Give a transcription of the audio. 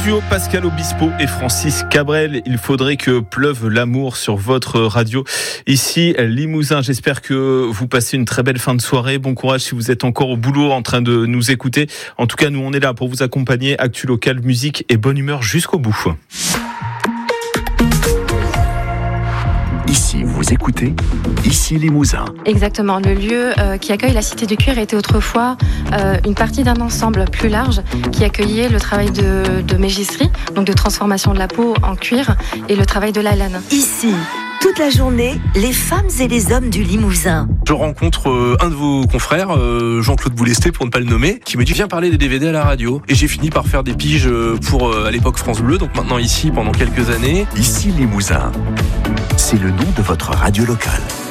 duo Pascal Obispo et Francis Cabrel. Il faudrait que pleuve l'amour sur votre radio. Ici, Limousin. J'espère que vous passez une très belle fin de soirée. Bon courage si vous êtes encore au boulot en train de nous écouter. En tout cas, nous, on est là pour vous accompagner. Actu local, musique et bonne humeur jusqu'au bout. Ici, vous écoutez, ici Limousin. Exactement, le lieu qui accueille la Cité du Cuir était autrefois une partie d'un ensemble plus large qui accueillait le travail de mégisserie, donc de transformation de la peau en cuir et le travail de la laine. Ici, toute la journée, les femmes et les hommes du Limousin. Je rencontre un de vos confrères, Jean-Claude Boulesté pour ne pas le nommer, qui me dit viens parler des DVD à la radio. Et j'ai fini par faire des piges pour à l'époque France Bleu, donc maintenant ici pendant quelques années. Ici Limousin, c'est le nom de votre radio locale.